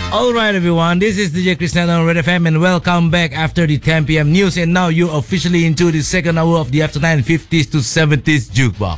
Alright everyone, this is DJ Krishnan on Red FM and welcome back after the 10 p.m. news, and now you're officially into the second hour of the afternoon 50s to 70s jukebox.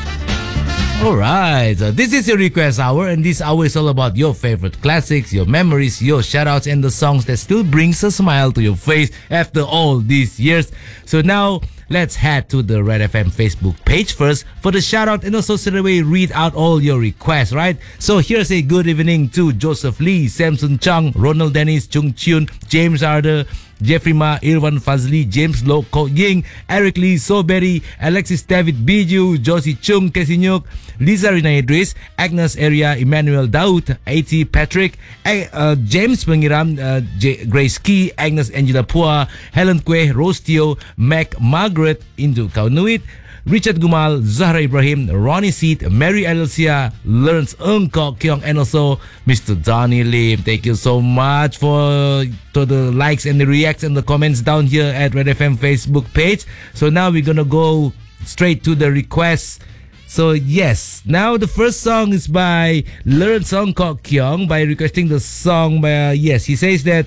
Alright, so this is your request hour, and this hour is all about your favorite classics, your memories, your shoutouts, and the songs that still brings a smile to your face after all these years. So now, let's head to the Red FM Facebook page first for the shout out, and also straight away read out all your requests, right? So here's a good evening to Joseph Lee, Samson Chung, Ronald Dennis, Chung Chun, James Arder, Jeffrey Ma, Irwan Fazli, James Lo Ko Ying, Eric Lee, Soberry, Alexis David Biju, Josie Chung, Kesinyuk, Lisa Rina Idris, Agnes Area, Emmanuel Daud, A.T. Patrick, James Pengiram, Grace Key, Agnes Angela Pua, Helen Kwe, Rose Teo, Mac Margaret, Indu Kaunuit, Richard Gumal, Zahra Ibrahim, Ronnie Seat, Mary Alicia, Lawrence Ng Kok Kyong, and also Mr. Donnie Lim. Thank you so much for the likes and the reacts and the comments down here at Red FM Facebook page. So now we're gonna go straight to the requests. So yes, now the first song is by Lawrence Ng Kok Kyong by requesting the song by he says that.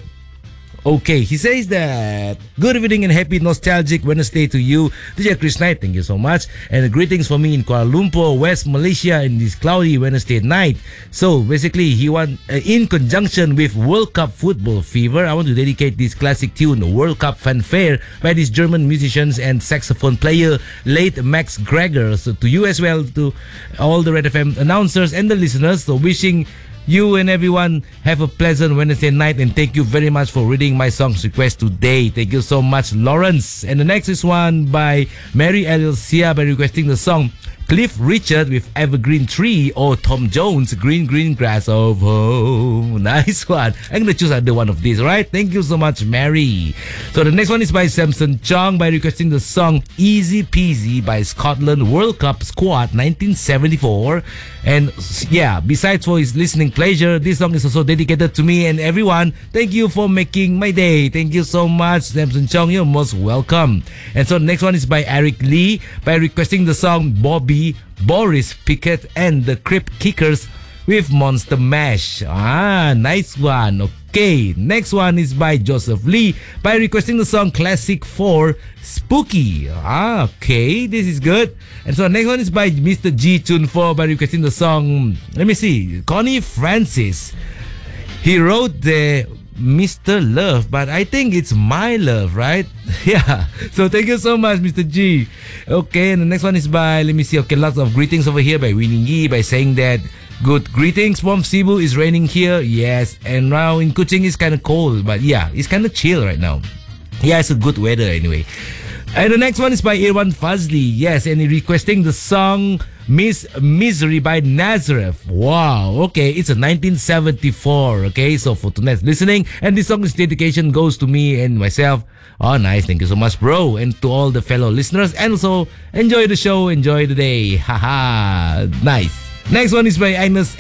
Okay, he says that good evening and happy nostalgic Wednesday to you, DJ Chris Knight. Thank you so much, and greetings for me in Kuala Lumpur, West Malaysia, in this cloudy Wednesday night. So basically, he want in conjunction with World Cup football fever, I want to dedicate this classic tune, World Cup Fanfare, by these German musicians and saxophone player late Max Greger. So to you as well, to all the Red FM announcers and the listeners. So wishing you and everyone have a pleasant Wednesday night, and thank you very much for reading my song's request today. Thank you so much, Lawrence. And the next is one by Mary Alicia by requesting the song Cliff Richard with Evergreen Tree, or Tom Jones, Green Green Grass of Home. Nice one. I'm going to choose either one of these, right? Thank you so much, Mary. So the next one is by Samson Chong by requesting the song Easy Peasy by Scotland World Cup Squad 1974. And yeah, besides for his listening pleasure, this song is also dedicated to me and everyone. Thank you for making my day. Thank you so much, Samson Chong. You're most welcome. And so the next one is by Eric Lee by requesting the song Bobby, Boris Pickett and the Crypt Kickers with Monster Mash. Nice one. Okay, next one is by Joseph Lee by requesting the song Classic 4 Spooky. Okay, this is good. And so next one is by Mr. G Chun 4 by requesting the song, let me see, Connie Francis. He wrote the Mr. Love, but I think it's My Love, right? Yeah. So thank you so much, Mr. G. Okay, and the next one is by, let me see, okay, lots of greetings over here by Winnie Yi by saying that good greetings from Cebu, is raining here. Yes, and now in Kuching it's kind of cold, but yeah, it's kind of chill right now. Yeah, it's a good weather anyway. And the next one is by Irwan Fazli. Yes, and he requesting the song Miss Misery by Nazareth. Wow, okay, it's a 1974. Okay, so for tonight's listening, and this song's dedication goes to me and myself. Oh, nice. Thank you so much, bro. And to all the fellow listeners. And also, enjoy the show, enjoy the day. Haha, nice. Next one is by Agnes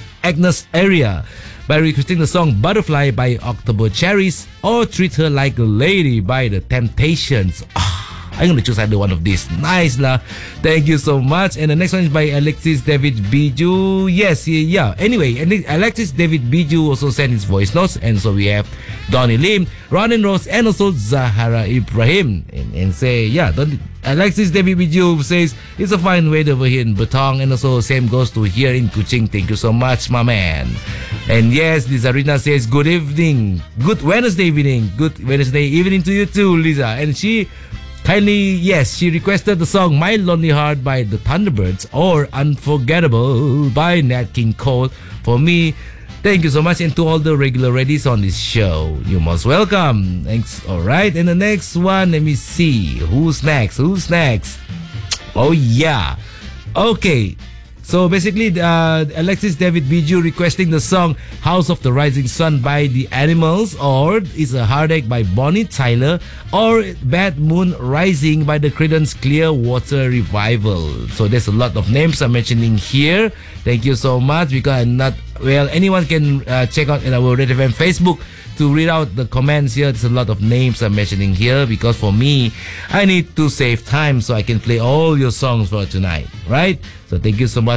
Area by requesting the song Butterfly by October Cherries, or Treat Her Like a Lady by The Temptations. I'm going to choose either one of these. Nice lah. Thank you so much. And the next one is by Alexis David Biju. Yes, yeah. Anyway, Alexis David Biju also sent his voice notes. And so we have Donnie Lim, Ron and Rose, and also Zahara Ibrahim. And say, yeah, Alexis David Biju says, it's a fine weather over here in Batong. And also same goes to here in Kuching. Thank you so much, my man. And yes, Lisa Rina says, good evening. Good Wednesday evening. Good Wednesday evening to you too, Lisa. And she kindly, yes, she requested the song My Lonely Heart by the Thunderbirds, or Unforgettable by Nat King Cole for me. Thank you so much, and to all the regular readies on this show, you're most welcome. Thanks. Alright, and the next one, let me see. Who's next? Oh yeah. Okay. So basically, Alexis David Biju requesting the song House of the Rising Sun by The Animals, or It's a Heartache by Bonnie Tyler, or Bad Moon Rising by the Creedence Clearwater Revival. So there's a lot of names I'm mentioning here. Thank you so much, because I'm not, well, anyone can check out in our Red FM Facebook to read out the comments here. There's a lot of names I'm mentioning here, because for me, I need to save time so I can play all your songs for tonight, right? So thank you so much